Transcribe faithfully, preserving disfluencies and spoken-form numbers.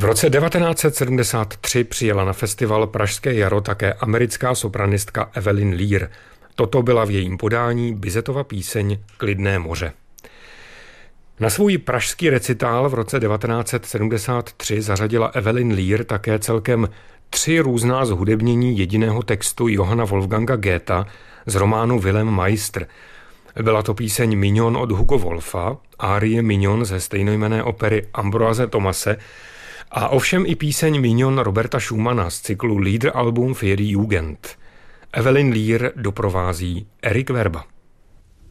V roce devatenáct set sedmdesát tři přijela na festival Pražské jaro také americká sopranistka Evelyn Lear. Toto byla v jejím podání Bizetova píseň Klidné moře. Na svůj pražský recitál v roce devatenáct set sedmdesát tři zařadila Evelyn Lear také celkem tři různá zhudebnění jediného textu Johanna Wolfganga Goetha z románu Wilhelm Meister. Byla to píseň Mignon od Hugo Wolfa, árie Mignon ze stejnojmenné opery Ambroise Thomase a ovšem i píseň Mignon Roberta Schumana z cyklu Liederalbum für die Jugend. Evelyn Lear doprovází Erik Werba.